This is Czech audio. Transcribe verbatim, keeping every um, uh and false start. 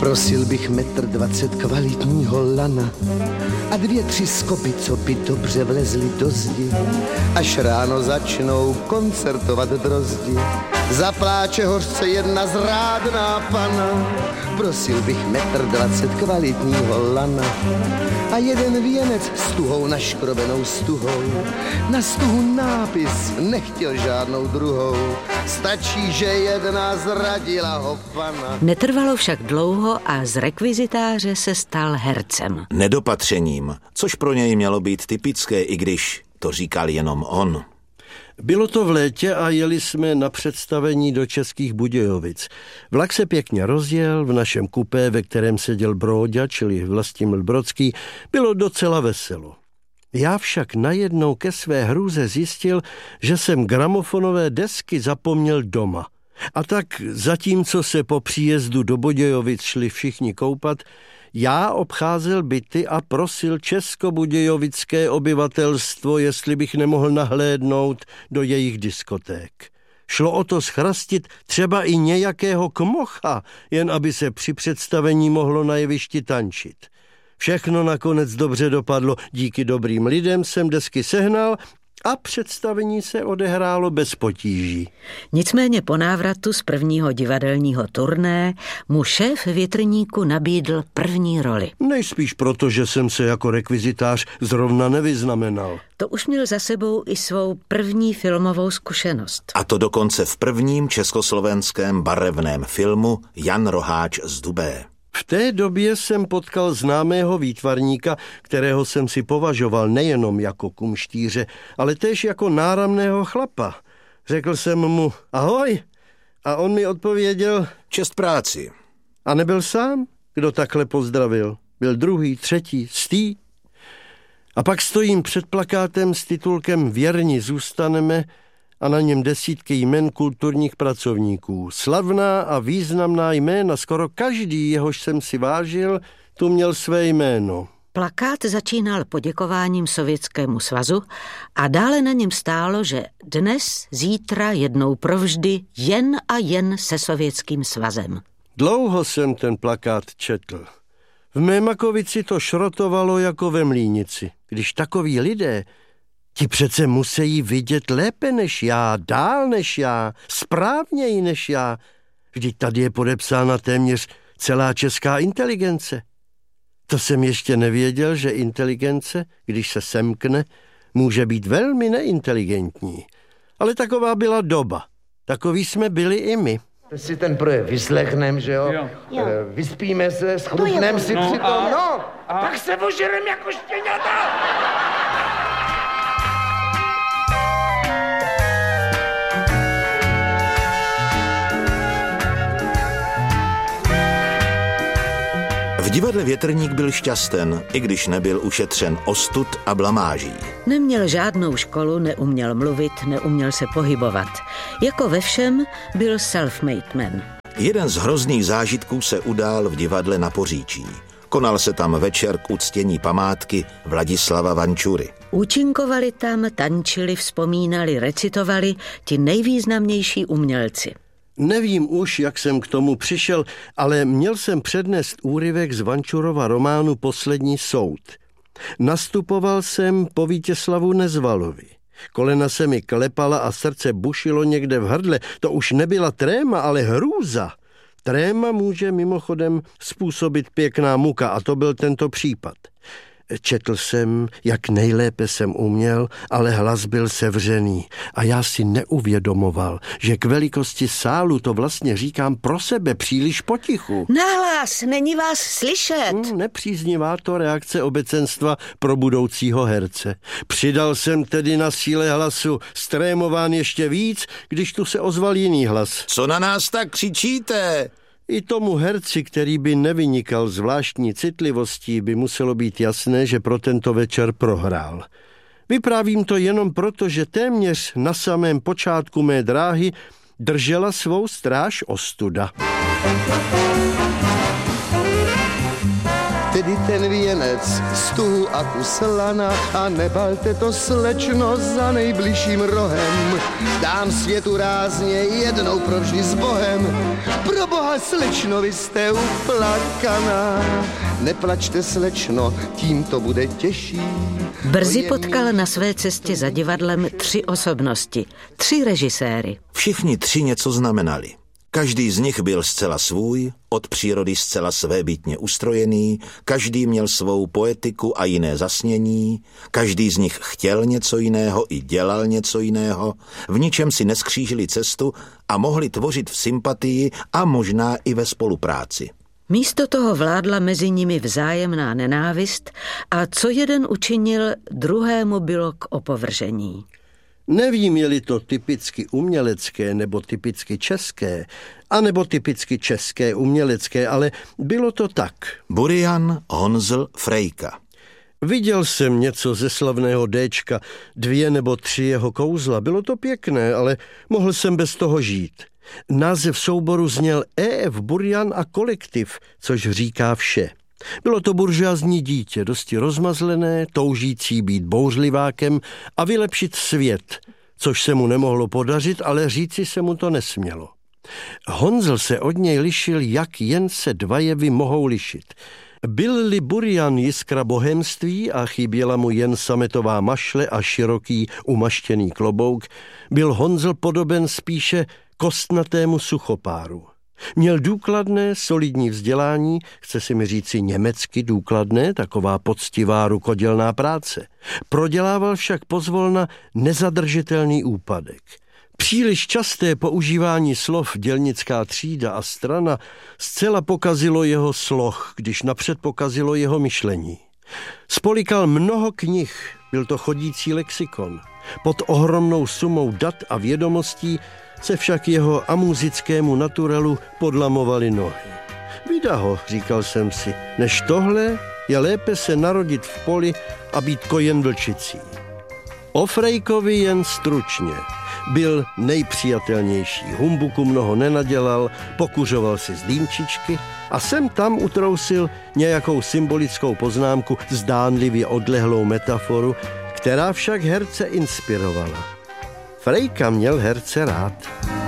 Prosil bych metr dvacet kvalitního lana a dvě, tři skopy, co by dobře vlezly do zdi, až ráno začnou koncertovat drozdi. Zapláče hořce jedna zrádná pana. Prosil bych metr dvacet kvalitního lana a jeden věnec s tuhou naškrobenou stuhou. Na stuhu nápis, nechtěl žádnou druhou, stačí, že jedna zradila ho pana. Netrvalo však dlouho a z rekvizitáře se stal hercem. Nedopatřením, což pro něj mělo být typické, i když to říkal jenom on. Bylo to v létě a jeli jsme na představení do Českých Budějovic. Vlak se pěkně rozjel, v našem kupé, ve kterém seděl Bróďa, čili Vlastimil Brodský, bylo docela veselo. Já však najednou ke své hrůze zjistil, že jsem gramofonové desky zapomněl doma. A tak zatímco se po příjezdu do Budějovic šli všichni koupat, já obcházel byty a prosil českobudějovické obyvatelstvo, jestli bych nemohl nahlédnout do jejich diskoték. Šlo o to schrastit třeba i nějakého kmocha, jen aby se při představení mohlo na jevišti tančit. Všechno nakonec dobře dopadlo, díky dobrým lidem jsem desky sehnal a představení se odehrálo bez potíží. Nicméně po návratu z prvního divadelního turné mu šéf Větrníku nabídl první roli. Nejspíš proto, že jsem se jako rekvizitář zrovna nevyznamenal. To už měl za sebou i svou první filmovou zkušenost. A to dokonce v prvním československém barevném filmu Jan Roháč z Dubé. V té době jsem potkal známého výtvarníka, kterého jsem si považoval nejenom jako kumštíře, ale též jako náramného chlapa. Řekl jsem mu ahoj a on mi odpověděl čest práci. A nebyl sám, kdo takhle pozdravil. Byl druhý, třetí, stý. A pak stojím před plakátem s titulkem Věrni zůstaneme a na něm desítky jmen kulturních pracovníků. Slavná a významná jména, skoro každý, jehož jsem si vážil, tu měl své jméno. Plakát začínal poděkováním Sovětskému svazu a dále na něm stálo, že dnes, zítra, jednou provždy jen a jen se Sovětským svazem. Dlouho jsem ten plakát četl. V mé Makovici to šrotovalo jako ve Mlínici. Když takoví lidé, ti přece musí vidět lépe než já, dál než já, správněji než já. Vždyť tady je podepsána téměř celá česká inteligence. To jsem ještě nevěděl, že inteligence, když se semkne, může být velmi neinteligentní. Ale taková byla doba. Takový jsme byli i my. Si ten projev vyslechneme, že jo? jo. jo. Vyspíme se, schrupneme si no, přitom, a, no, a pak se ožerem jako štěňata. V divadle Větrník byl šťasten, i když nebyl ušetřen ostud a blamáží. Neměl žádnou školu, neuměl mluvit, neuměl se pohybovat. Jako ve všem byl self-made man. Jeden z hrozných zážitků se udál v divadle na Poříčí. Konal se tam večer k uctění památky Vladislava Vančury. Účinkovali tam, tančili, vzpomínali, recitovali ti nejvýznamnější umělci. Nevím už, jak jsem k tomu přišel, ale měl jsem přednést úryvek z Vančurova románu Poslední soud. Nastupoval jsem po Vítězslavu Nezvalovi. Kolena se mi klepala a srdce bušilo někde v hrdle. To už nebyla tréma, ale hrůza. Tréma může mimochodem způsobit pěkná muka a to byl tento případ. Četl jsem, jak nejlépe jsem uměl, ale hlas byl sevřený a já si neuvědomoval, že k velikosti sálu to vlastně říkám pro sebe příliš potichu. Nahlas, není vás slyšet. Hmm, nepříznivá to reakce obecenstva pro budoucího herce. Přidal jsem tedy na síle hlasu, strémován ještě víc, když tu se ozval jiný hlas. Co na nás tak křičíte? I tomu herci, který by nevynikal zvláštní citlivostí, by muselo být jasné, že pro tento večer prohrál. Vyprávím to jenom proto, že téměř na samém počátku mé dráhy držela svou stráž ostuda. Ty tedy ten věnec z tuhu a kus lana a nebalte to slečno za nejbližším rohem. Dám světu rázně jednou provždy s Bohem. Pro boha, slečno, vy jste uplakaná. Neplačte, slečno, tím to bude těžší. Brzy potkal na své cestě za divadlem tři osobnosti, tři režiséry. Všichni tři něco znamenali. Každý z nich byl zcela svůj, od přírody zcela svébytně ustrojený, každý měl svou poetiku a jiné zasnění, každý z nich chtěl něco jiného i dělal něco jiného, v ničem si neskřížili cestu a mohli tvořit v sympatii a možná i ve spolupráci. Místo toho vládla mezi nimi vzájemná nenávist a co jeden učinil, druhému bylo k opovržení. Nevím, je-li to typicky umělecké nebo typicky české, anebo typicky české umělecké, ale bylo to tak. Burian, Honzl, Frejka. Viděl jsem něco ze slavného Déčka, dvě nebo tři jeho kouzla. Bylo to pěkné, ale mohl jsem bez toho žít. Název souboru zněl E F Burian a kolektiv, což říká vše. Bylo to buržoazní dítě, dosti rozmazlené, toužící být bouřlivákem a vylepšit svět, což se mu nemohlo podařit, ale říci se mu to nesmělo. Honzl se od něj lišil, jak jen se dva jevy mohou lišit. Byl-li Burian jiskra bohemství a chyběla mu jen sametová mašle a široký umaštěný klobouk, byl Honzl podoben spíše kostnatému suchopáru. Měl důkladné, solidní vzdělání, chce si mi říci německy důkladné, taková poctivá rukodělná práce. Prodělával však pozvolna nezadržitelný úpadek. Příliš časté používání slov dělnická třída a strana zcela pokazilo jeho sloh, když napřed pokazilo jeho myšlení. Spolikal mnoho knih, byl to chodící lexikon. Pod ohromnou sumou dat a vědomostí se však jeho amuzickému naturalu podlamovaly nohy. Vida ho, říkal jsem si, než tohle je lépe se narodit v poli a být kojen vlčicí. O Frejkovi jen stručně. Byl nejpřijatelnější, humbuku mnoho nenadělal, pokuřoval si z dýmčičky a sem tam utrousil nějakou symbolickou poznámku, zdánlivě odlehlou metaforu, která však herce inspirovala. Frejka měl herce rád.